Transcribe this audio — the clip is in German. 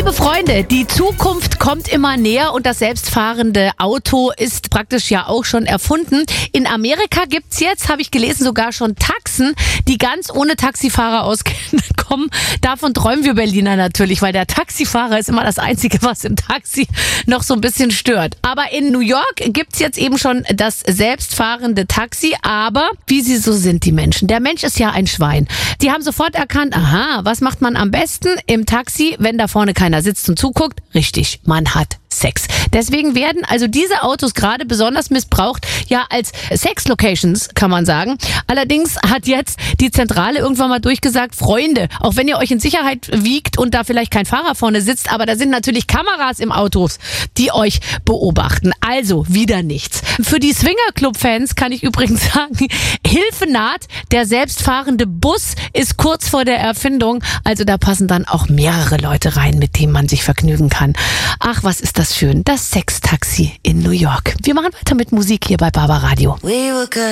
Liebe Freunde, die Zukunft kommt immer näher und das selbstfahrende Auto ist praktisch ja auch schon erfunden. In Amerika gibt's jetzt, habe ich gelesen, sogar schon Taxen, die ganz ohne Taxifahrer auskommen. Davon träumen wir Berliner natürlich, weil der Taxifahrer ist immer das Einzige, was im Taxi noch so ein bisschen stört. Aber in New York gibt's jetzt eben schon das selbstfahrende Taxi, aber wie sie so sind, die Menschen. Der Mensch ist ja ein Schwein. Die haben sofort erkannt, aha, was macht man am besten im Taxi, wenn da vorne keiner sitzt und zuguckt? Richtig, man hat Sex. Deswegen werden also diese Autos gerade besonders missbraucht, ja als Sex-Locations, kann man sagen. Allerdings hat jetzt die Zentrale irgendwann mal durchgesagt, Freunde, auch wenn ihr euch in Sicherheit wiegt und da vielleicht kein Fahrer vorne sitzt, aber da sind natürlich Kameras im Autos, die euch beobachten. Also wieder nichts. Für die Swinger-Club-Fans kann ich übrigens sagen, Hilfe naht, der selbstfahrende Bus ist kurz vor der Erfindung. Also da passen dann auch mehrere Leute rein, mit denen man sich vergnügen kann. Ach, was ist das schön, das Sextaxi in New York. Wir machen weiter mit Musik hier bei Barbaradio.